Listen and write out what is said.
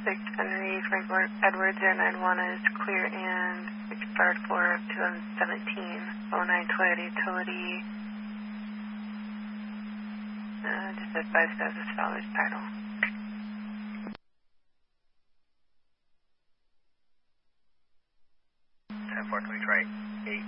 Henry Frank Edwards 091 is clear and expired for 2017 09 Toyota Utility. Just advised as a salvage title. 10-4, can we try